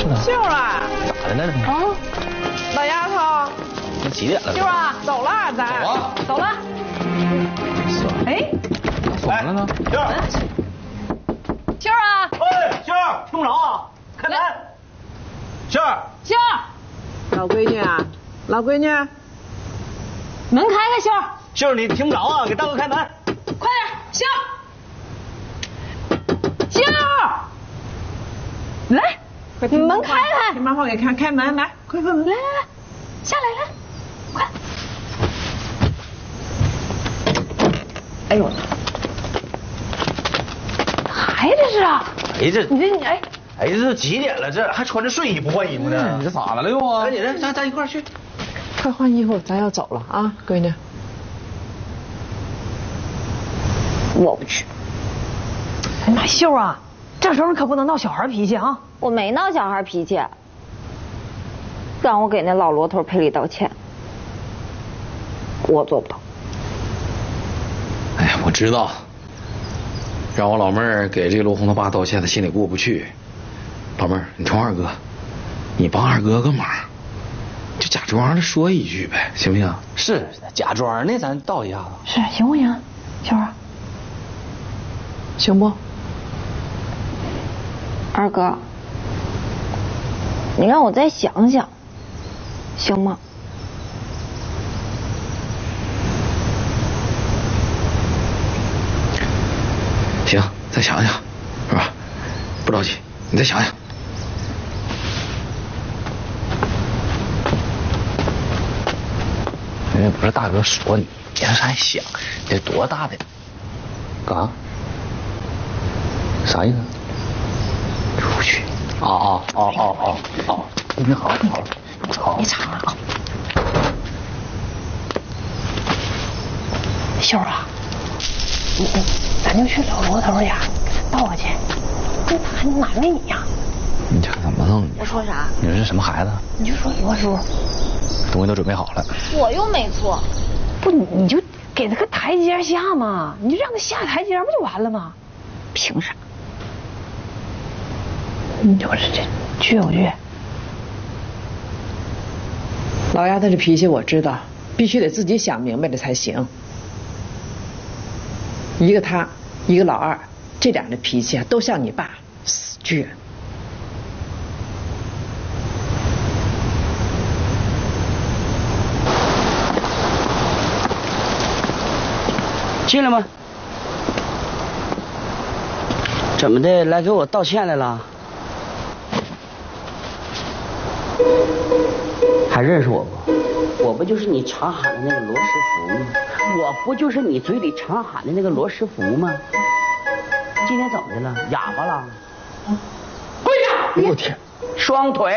呢？ 秀啊！ 咋的了？ 啊，老丫头。 那几点了？ 秀啊，走了，咱走啊， 走了。哎， 怎么了呢？ 秀啊！ 哎，秀儿，听不着啊？开门！秀儿， 秀儿， 老闺女啊，老闺女， 门开开，秀儿。 秀儿，你听不着啊？给大哥开门！ 快点，秀儿。秀儿，来，门开开。 给妈妈给开门，来，快快门， 来来来，下来来，快。 哎呦， 孩子是啊？ 哎这， 你哎， 这都几点了？这还穿着睡衣不换衣服呢？ 你这咋了又啊？ 赶紧的，咱一块儿去。 快换衣服，咱要走了啊，闺女。 我不去。哎妈，秀啊，这时候你可不能闹小孩脾气啊！ 我没闹小孩脾气，让我给那老罗头赔礼道歉，我做不到。 哎呀，我知道，让我老妹儿给这个罗红他爸道歉，他心里过不去。老妹儿，你冲二哥，你帮二哥个忙，就假装的说一句呗，行不行？ 是假装的，咱道一下子。 是行不行，秀儿？ 行不？ 二哥，你让我再想想，行吗？ 行，再想想，是吧？不着急，你再想想。 人家不是大哥说你，别让啥想，这多大的？干啥？啥意思？出去。哦，你好， 你藏着啊。秀儿啊，咱就去老罗头家抱过去，他难为你呀。 你这怎么弄？ 我说啥？ 你说这什么孩子？ 你就说罗叔， 东西都准备好了。 我又没错。 不，你就给他个台阶下嘛，你就让他下台阶不就完了吗？ 凭啥？ 你就是这倔不倔？ 老丫头这脾气我知道，必须得自己想明白了才行。一个他，一个老二，这俩的脾气啊，都像你爸，死倔。 进来吗？怎么的，来给我道歉来了？还认识我不？我不就是你常喊的那个罗斯福吗？我不就是你嘴里常喊的那个罗斯福吗？今天怎么的了？哑巴了？跪下！ 我天！ 双腿。